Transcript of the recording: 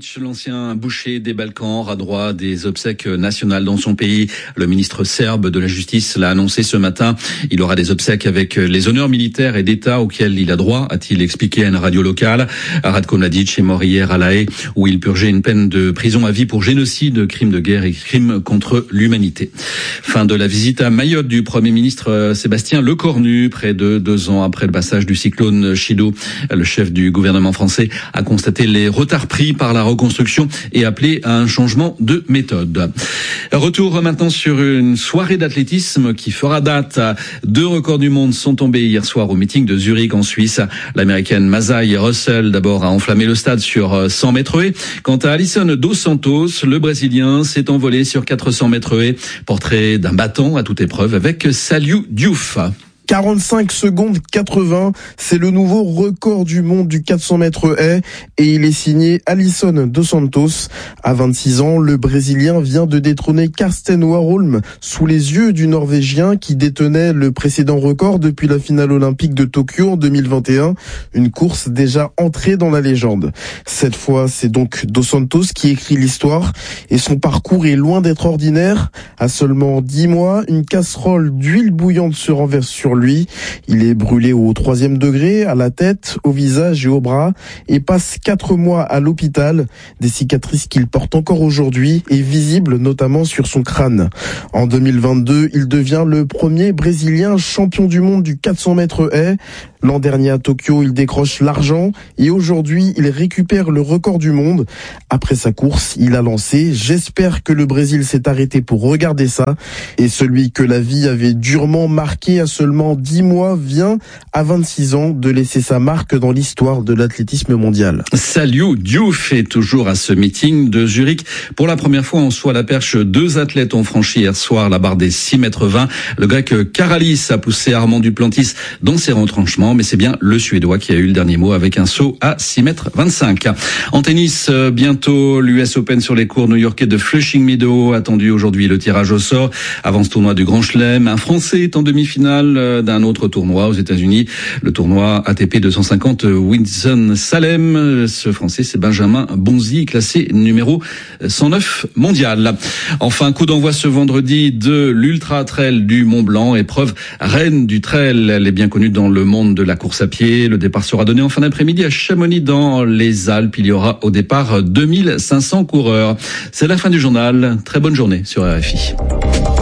Mladic, l'ancien boucher des Balkans, aura droit des obsèques nationales dans son pays. Le ministre serbe de la Justice l'a annoncé ce matin. Il aura des obsèques avec les honneurs militaires et d'État auxquels il a droit, a-t-il expliqué à une radio locale. Ratko Mladic est mort hier à La Haye, où il purgeait une peine de prison à vie pour génocide, crimes de guerre et crimes contre l'humanité. Fin de la visite à Mayotte du Premier ministre Sébastien Lecornu, près de 2 ans après le passage du cyclone Chido. Le chef du gouvernement français a constaté les retards pris par la reconstruction et appelé à un changement de méthode. Retour maintenant sur une soirée d'athlétisme qui fera date. 2 records du monde sont tombés hier soir au meeting de Zurich en Suisse. L'américaine Masai Russell d'abord a enflammé le stade sur 100 mètres haies. Quant à Alisson dos Santos, le Brésilien s'est envolé sur 400 mètres haies. Portrait d'un battant à toute épreuve avec Saliou Diouf. 45 secondes 80, c'est le nouveau record du monde du 400 mètres haies et il est signé Alisson dos Santos. À 26 ans, le Brésilien vient de détrôner Karsten Warholm sous les yeux du Norvégien qui détenait le précédent record depuis la finale olympique de Tokyo en 2021, une course déjà entrée dans la légende. Cette fois, c'est donc dos Santos qui écrit l'histoire et son parcours est loin d'être ordinaire. À seulement 10 mois, une casserole d'huile bouillante se renverse sur lui. Il est brûlé au 3e degré, à la tête, au visage et au bras, et passe 4 mois à l'hôpital. Des cicatrices qu'il porte encore aujourd'hui et visibles notamment sur son crâne. En 2022, il devient le premier Brésilien champion du monde du 400 mètres haies. L'an dernier à Tokyo, il décroche l'argent et aujourd'hui, il récupère le record du monde. Après sa course, il a lancé « J'espère que le Brésil s'est arrêté pour regarder ça ». Et celui que la vie avait durement marqué à seulement 10 mois vient, à 26 ans, de laisser sa marque dans l'histoire de l'athlétisme mondial. Saliou Diouf est toujours à ce meeting de Zurich. Pour la première fois en saut à la perche, 2 athlètes ont franchi hier soir la barre des 6,20 mètres. Le grec Karalis a poussé Armand Duplantis dans ses retranchements, mais c'est bien le Suédois qui a eu le dernier mot avec un saut à 6,25 mètres. En tennis, bientôt l'US Open sur les cours new-yorkais de Flushing Meadows. Attendu aujourd'hui le tirage au sort avant ce tournoi du Grand Chelem. Un Français est en demi-finale d'un autre tournoi aux États-Unis, le tournoi ATP 250 Winston-Salem. Ce Français, c'est Benjamin Bonzi, classé numéro 109 mondial. Enfin, coup d'envoi ce vendredi de l'Ultra Trail du Mont Blanc, épreuve reine du trail. Elle est bien connue dans le monde de la course à pied. Le départ sera donné en fin d'après-midi à Chamonix dans les Alpes. Il y aura au départ 2500 coureurs. C'est la fin du journal. Très bonne journée sur RFI.